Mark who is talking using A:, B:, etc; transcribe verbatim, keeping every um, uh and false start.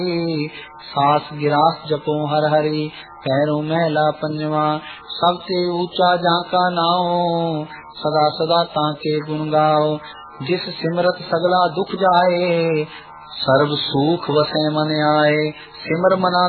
A: सास गिरास जपो हर हरि, पैरों महला पंजवा। सबसे ऊंचा जाका नाओ, सदा सदा ताके गुण गाओ। जिस सिमरत सगला दुख जाए, सर्व सुख वसै मन आए। सिमर मना